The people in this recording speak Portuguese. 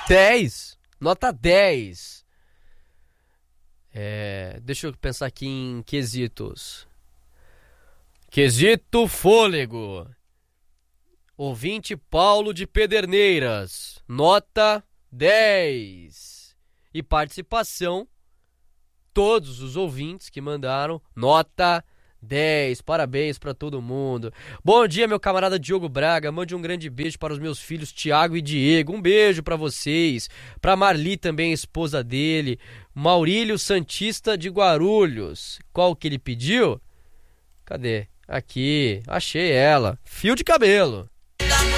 10. Nota 10. Deixa eu pensar aqui em quesitos. Quesito fôlego. Ouvinte Paulo de Pederneiras. Nota 10. E participação, todos os ouvintes que mandaram, nota 10. Parabéns pra todo mundo. Bom dia, meu camarada Diogo Braga. Mande um grande beijo para os meus filhos Tiago e Diego. Um beijo pra vocês. Pra Marli também, a esposa dele. Maurílio Santista de Guarulhos. Qual que ele pediu? Cadê? Aqui. Achei ela. Fio de cabelo.